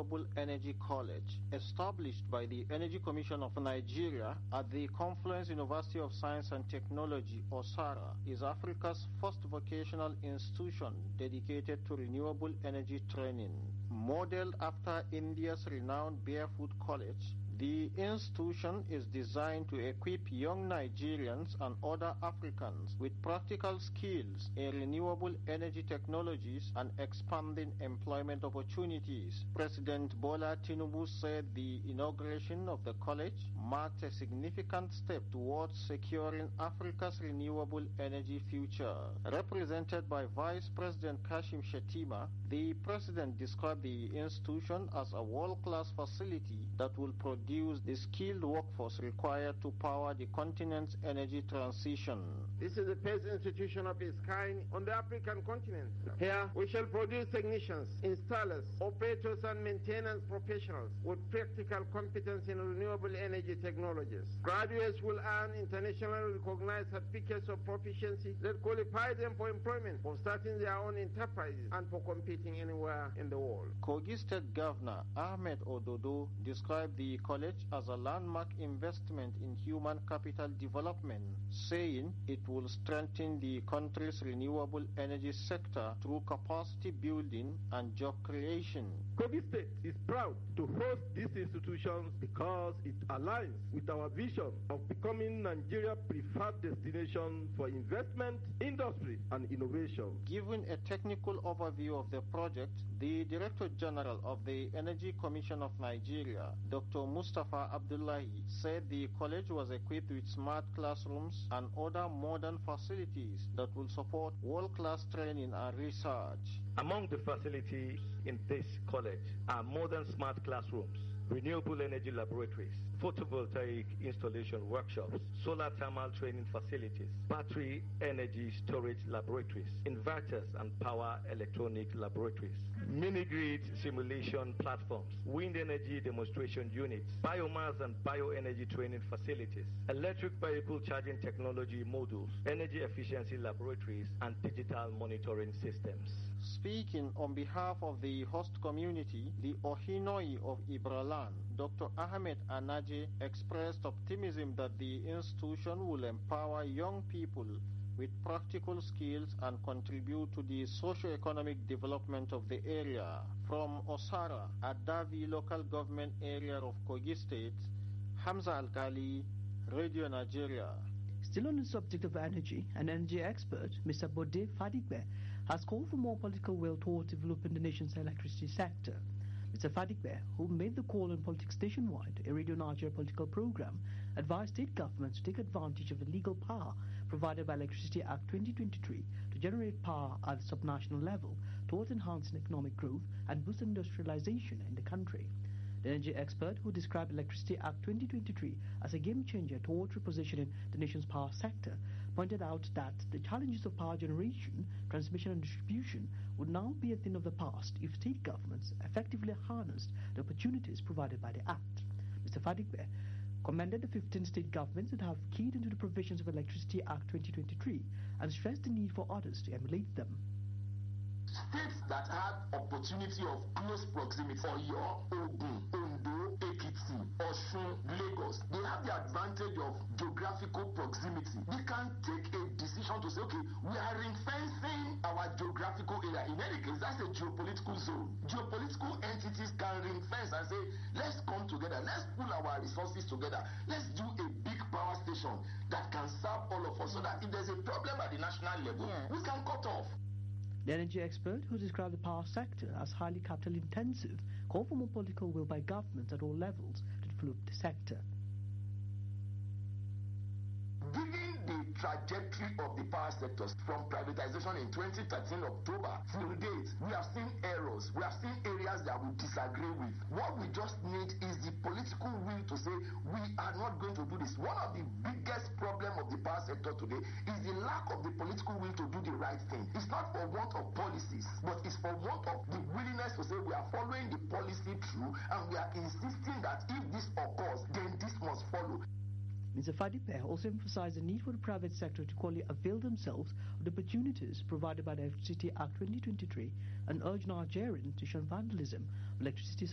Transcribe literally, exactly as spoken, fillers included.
Renewable Energy College, established by the Energy Commission of Nigeria at the Confluence University of Science and Technology, OSARA, is Africa's first vocational institution dedicated to renewable energy training. Modeled after India's renowned Barefoot College, the institution is designed to equip young Nigerians and other Africans with practical skills in renewable energy technologies and expanding employment opportunities. President Bola Tinubu said the inauguration of the college marked a significant step towards securing Africa's renewable energy future. Represented by Vice President Kashim Shettima, the president described the institution as a world-class facility that will produce the skilled workforce required to power the continent's energy transition. This is the first institution of its kind on the African continent. Here, we shall produce technicians, installers, operators and maintenance professionals with practical competence in renewable energy technologies. Graduates will earn internationally recognized certificates of proficiency that qualify them for employment, for starting their own enterprises, and for competing anywhere in the world. Kogi State Governor Ahmed Ododo described the college as a landmark investment in human capital development, saying it will strengthen the country's renewable energy sector through capacity building and job creation. Kogi State is proud to host this institution because it aligns with our vision of becoming Nigeria's preferred destination for investment, industry, and innovation. Giving a technical overview of the project, the Director General of the Energy Commission of Nigeria, Doctor Mustafa Abdullahi, said the college was equipped with smart classrooms and other modern facilities that will support world-class training and research. Among the facilities in this college are modern smart classrooms, renewable energy laboratories, photovoltaic installation workshops, solar thermal training facilities, battery energy storage laboratories, inverters and power electronic laboratories, mini-grid simulation platforms, wind energy demonstration units, biomass and bioenergy training facilities, electric vehicle charging technology modules, energy efficiency laboratories, and digital monitoring systems. Speaking on behalf of the host community, the Ohinoi of Ibralan, Doctor Ahmed Anaje expressed optimism that the institution will empower young people with practical skills and contribute to the socio-economic development of the area. From Osara, Adavi local government area of Kogi State, Hamza Alkali, Radio Nigeria. Still on the subject of energy, an energy expert, Mister Bode Fadigbe, has called for more political will towards developing the nation's electricity sector. Mister Fadigbe, who made the call on Politics Nationwide, a Radio Nigeria political program, advised state governments to take advantage of the legal power provided by Electricity Act twenty twenty-three to generate power at the subnational level towards enhancing economic growth and boosting industrialization in the country. The energy expert, who described Electricity Act twenty twenty-three as a game-changer towards repositioning the nation's power sector, pointed out that the challenges of power generation, transmission and distribution would now be a thing of the past if state governments effectively harnessed the opportunities provided by the Act. Mister Fadigbe commended the fifteen state governments that have keyed into the provisions of Electricity Act twenty twenty-three and stressed the need for others to emulate them. States that had opportunity of close proximity, Oyo, Ogun, Ondo, Ekiti, Osun, Lagos, they have the advantage of geographical proximity. They can take a decision to say, okay, we are ring-fencing our geographical area. In any case, that's a geopolitical zone. Geopolitical entities can ring-fence and say, let's come together, let's pool our resources together, let's do a big power station that can serve all of us so that if there's a problem at the national level, yes, we can cut off. The energy expert, who described the power sector as highly capital intensive, called for more political will by governments at all levels to develop the sector. Given the trajectory of the power sectors from privatization in twenty thirteen October till date, we have seen errors, we have seen areas that we disagree with. What we just need is the political will to say we are not going to do this. One of the biggest problems of the power sector today is the lack of the political will to do the right thing. It's not for want of policies, but it's for want of the willingness to say we are following the policy through and we are insisting that if this occurs, then this must follow. Mister Fadigbe also emphasized the need for the private sector to equally avail themselves of the opportunities provided by the Electricity Act twenty twenty-three and urged Nigerians to shun vandalism of electricity